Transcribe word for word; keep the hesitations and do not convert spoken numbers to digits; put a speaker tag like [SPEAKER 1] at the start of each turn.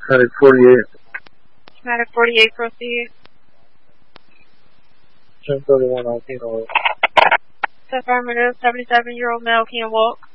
[SPEAKER 1] Medic forty-eight.
[SPEAKER 2] Medic forty-eight, proceed.
[SPEAKER 1] ten thirty-one, I can't walk.
[SPEAKER 2] Affirmative, seventy-seven-year-old male can't walk.